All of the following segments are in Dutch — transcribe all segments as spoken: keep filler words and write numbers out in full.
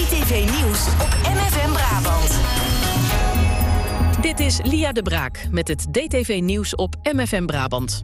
D T V Nieuws op M F M Brabant. Dit is Lia de Braak met het D T V Nieuws op M F M Brabant.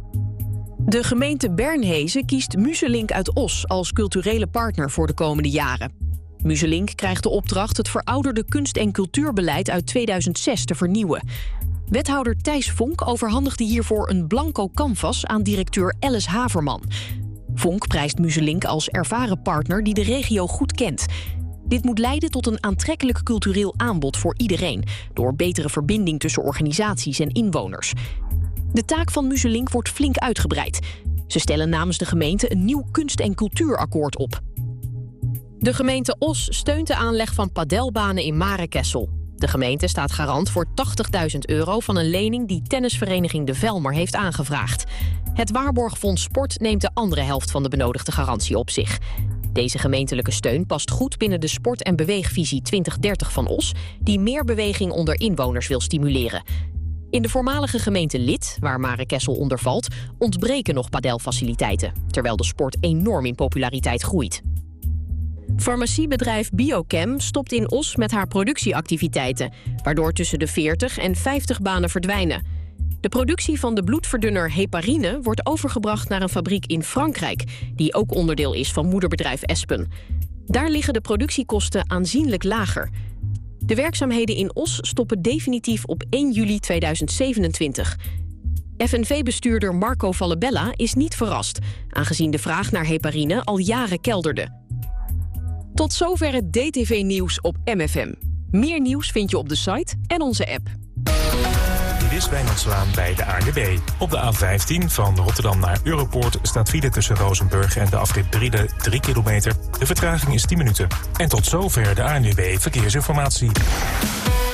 De gemeente Bernhezen kiest Muselink uit Os als culturele partner voor de komende jaren. Muselink krijgt de opdracht het verouderde kunst- en cultuurbeleid uit tweeduizend zes te vernieuwen. Wethouder Thijs Vonk overhandigde hiervoor een blanco canvas aan directeur Alice Haverman. Vonk prijst Muselink als ervaren partner die de regio goed kent. Dit moet leiden tot een aantrekkelijk cultureel aanbod voor iedereen, door betere verbinding tussen organisaties en inwoners. De taak van Muselink wordt flink uitgebreid. Ze stellen namens de gemeente een nieuw kunst- en cultuurakkoord op. De gemeente Os steunt de aanleg van padelbanen in Marekessel. De gemeente staat garant voor tachtigduizend euro van een lening die tennisvereniging De Velmer heeft aangevraagd. Het Waarborgfonds Sport neemt de andere helft van de benodigde garantie op zich. Deze gemeentelijke steun past goed binnen de sport- en beweegvisie twintig dertig van Os, die meer beweging onder inwoners wil stimuleren. In de voormalige gemeente Lid, waar Marekessel onder valt, ontbreken nog padelfaciliteiten, terwijl de sport enorm in populariteit groeit. Farmaciebedrijf Biochem stopt in Os met haar productieactiviteiten, waardoor tussen de veertig en vijftig banen verdwijnen. De productie van de bloedverdunner heparine wordt overgebracht naar een fabriek in Frankrijk, die ook onderdeel is van moederbedrijf Espen. Daar liggen de productiekosten aanzienlijk lager. De werkzaamheden in Os stoppen definitief op één juli tweeduizend zevenentwintig. F N V-bestuurder Marco Vallebella is niet verrast, aangezien de vraag naar heparine al jaren kelderde. Tot zover het D T V-nieuws op M F M. Meer nieuws vind je op de site en onze app. Dit is Wijnand Zwaan bij de A N W B. Op de A vijftien van Rotterdam naar Europoort staat file tussen Rozenburg en de afrit Briede drie kilometer. De vertraging is tien minuten. En tot zover de A N W B Verkeersinformatie.